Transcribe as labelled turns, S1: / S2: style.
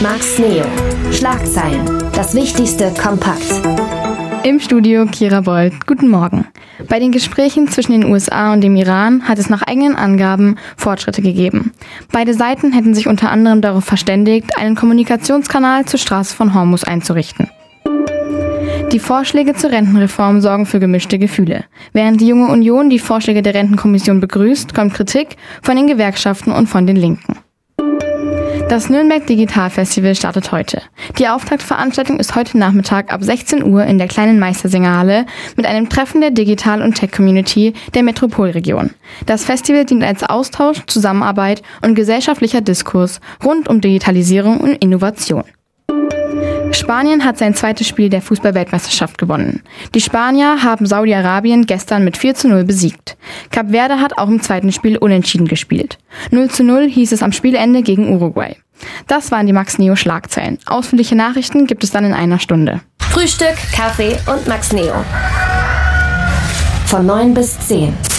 S1: Max Neo. Schlagzeilen. Das Wichtigste kompakt.
S2: Im Studio Kira Bold. Guten Morgen. Bei den Gesprächen zwischen den USA und dem Iran hat es nach eigenen Angaben Fortschritte gegeben. Beide Seiten hätten sich unter anderem darauf verständigt, einen Kommunikationskanal zur Straße von Hormuz einzurichten. Die Vorschläge zur Rentenreform sorgen für gemischte Gefühle. Während die Junge Union die Vorschläge der Rentenkommission begrüßt, kommt Kritik von den Gewerkschaften und von den Linken. Das Nürnberg Digital Festival startet heute. Die Auftaktveranstaltung ist heute Nachmittag ab 16 Uhr in der kleinen Meistersingerhalle mit einem Treffen der Digital- und Tech-Community der Metropolregion. Das Festival dient als Austausch, Zusammenarbeit und gesellschaftlicher Diskurs rund um Digitalisierung und Innovation. Spanien hat sein zweites Spiel der Fußball-Weltmeisterschaft gewonnen. Die Spanier haben Saudi-Arabien gestern mit 4:0 besiegt. Kap Verde hat auch im zweiten Spiel unentschieden gespielt. 0:0 hieß es am Spielende gegen Uruguay. Das waren die Max Neo Schlagzeilen. Ausführliche Nachrichten gibt es dann in einer Stunde.
S1: Frühstück, Kaffee und Max Neo. Von 9 bis 10.